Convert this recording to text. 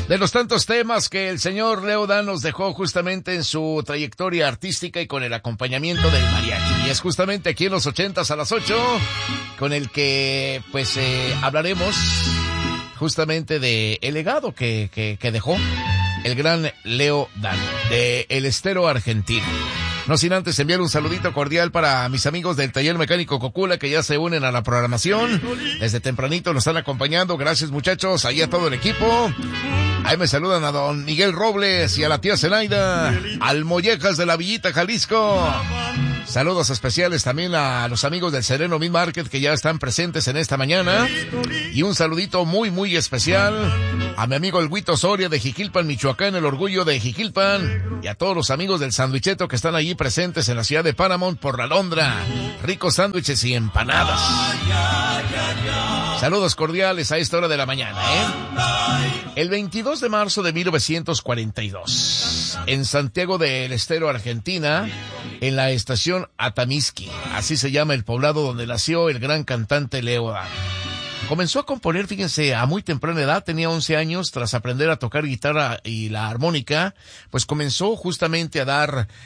De los tantos temas que el señor Leo Dan nos dejó justamente en su trayectoria artística y con el acompañamiento del mariachi. Y es justamente aquí en los 80s a las 8 con el que pues hablaremos justamente de el legado que dejó el gran Leo Dan de El Estero Argentino. No sin antes enviar un saludito cordial para mis amigos del Taller Mecánico Cocula que ya se unen a la programación. Desde tempranito nos están acompañando. Gracias, muchachos, ahí a todo el equipo. Ahí me saludan a don Miguel Robles y a la tía Zenaida, al Mollejas de la Villita, Jalisco. Saludos especiales también a los amigos del Sereno Meat Market que ya están presentes en esta mañana. Y un saludito muy, muy especial a mi amigo el Huito Soria de Jiquilpan, Michoacán, el orgullo de Jiquilpan. Y a todos los amigos del Sandwicheto que están allí presentes en la ciudad de Paramount por la Londra. Ricos sándwiches y empanadas. Saludos cordiales a esta hora de la mañana, El 22 de marzo de 1942, en Santiago del Estero, Argentina, en la estación Atamisqui, así se llama el poblado donde nació el gran cantante Leo Dan. Comenzó a componer, fíjense, a muy temprana edad, tenía 11 años, tras aprender a tocar guitarra y la armónica, pues comenzó justamente a dar